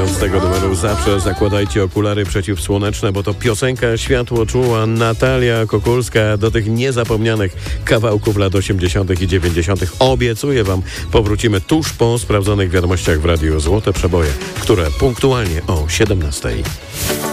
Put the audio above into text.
słuchając tego numeru zawsze zakładajcie okulary przeciwsłoneczne, bo to piosenka światłoczuła Natalia Kukulska. Do tych niezapomnianych kawałków lat 80. i 90. obiecuję wam, powrócimy tuż po sprawdzonych wiadomościach w radiu Złote Przeboje, które punktualnie o 17.